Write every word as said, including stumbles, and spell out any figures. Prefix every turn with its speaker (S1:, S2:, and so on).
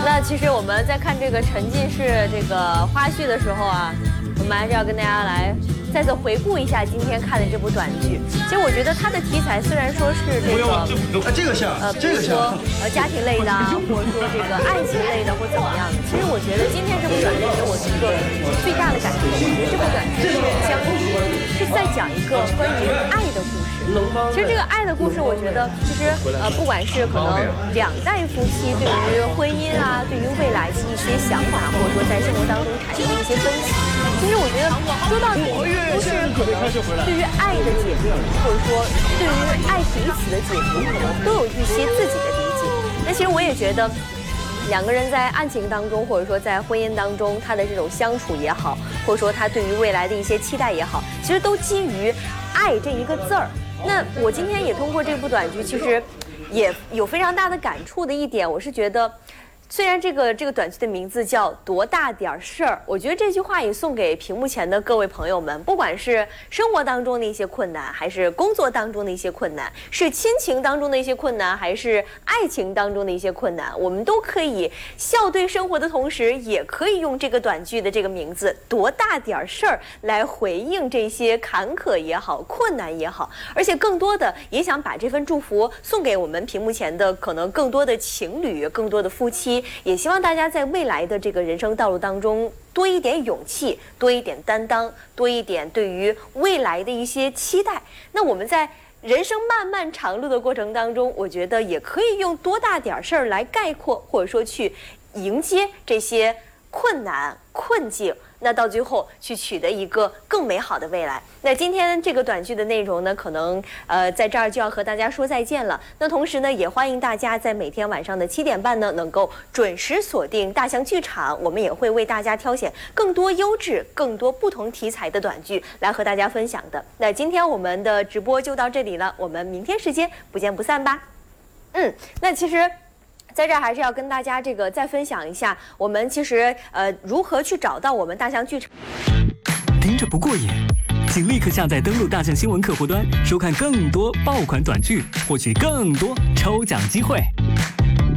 S1: 那其实我们在看这个沉浸式这个花絮的时候啊，我们还是要跟大家来再次回顾一下今天看的这部短剧。其实我觉得它的题材虽然说是这个，
S2: 啊，这个像，
S1: 呃，比如说呃家庭类的啊，或者说这个爱情类的，或怎么样的。其实我觉得今天这部短剧给我一个最大的感受，我觉得这部短剧是将是在讲一个关于爱的故事。其实这个爱的故事，我觉得其实呃，不管是可能两代夫妻对于婚姻啊，对于未来的一些想法，或者说在生活当中产生的一些分歧，其实我觉得说到底都是可能对于爱的解读，或者说对于爱彼此的解读，可能都有一些自己的理解。那其实我也觉得。两个人在爱情当中，或者说在婚姻当中，他的这种相处也好，或者说他对于未来的一些期待也好，其实都基于“爱”这一个字儿。那我今天也通过这部短剧，其实也有非常大的感触的一点，我是觉得。虽然这个这个短剧的名字叫多大点事儿，我觉得这句话也送给屏幕前的各位朋友们，不管是生活当中的一些困难，还是工作当中的一些困难，是亲情当中的一些困难，还是爱情当中的一些困难，我们都可以笑对生活的同时，也可以用这个短剧的这个名字多大点事儿来回应这些坎坷也好，困难也好，而且更多的也想把这份祝福送给我们屏幕前的可能更多的情侣，更多的夫妻。也希望大家在未来的这个人生道路当中多一点勇气，多一点担当，多一点对于未来的一些期待。那我们在人生漫漫长路的过程当中，我觉得也可以用多大点事儿来概括，或者说去迎接这些困难困境，那到最后去取得一个更美好的未来。那今天这个短剧的内容呢，可能呃在这儿就要和大家说再见了。那同时呢，也欢迎大家在每天晚上的七点半呢，能够准时锁定大象剧场，我们也会为大家挑选更多优质、更多不同题材的短剧来和大家分享的。那今天我们的直播就到这里了，我们明天时间不见不散吧。嗯，那其实。在这儿还是要跟大家这个再分享一下，我们其实呃如何去找到我们大象剧场。
S3: 听着不过瘾，请立刻下载登录大象新闻客户端，收看更多爆款短剧，获取更多抽奖机会。